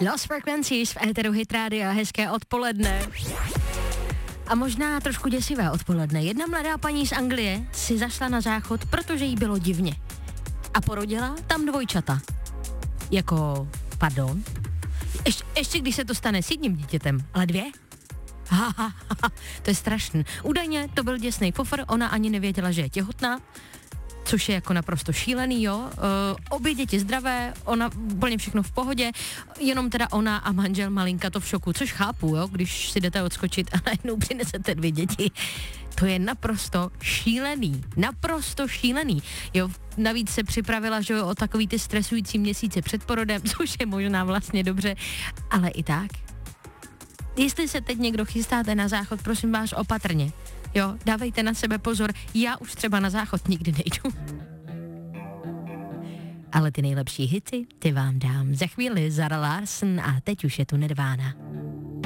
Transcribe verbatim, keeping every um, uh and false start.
Lost Frequencies v éteru Hit Radio, hezké odpoledne. A možná trošku děsivé odpoledne. Jedna mladá paní z Anglie si zašla na záchod, protože jí bylo divně. A porodila tam dvojčata. Jako, pardon? Ještě, ještě když se to stane s jedním dítětem, ale dvě? Ha, ha, ha, to je strašný. Údajně to byl děsnej fofr, ona ani nevěděla, že je těhotná, což je jako naprosto šílený, jo. Uh, obě děti zdravé, ona úplně všechno v pohodě, jenom teda ona a manžel malinka to v šoku, což chápu, jo, když si jdete odskočit a najednou přinesete dvě děti. To je naprosto šílený, naprosto šílený. Jo, navíc se připravila, že jo, o takový ty stresující měsíce před porodem, což je možná vlastně dobře, ale i tak. Jestli se teď někdo chystáte na záchod, prosím vás opatrně. Jo, dávejte na sebe pozor, já už třeba na záchod nikdy nejdu. Ale ty nejlepší hity, ty vám dám za chvíli. Zara Larsson a teď už je tu Nirvana.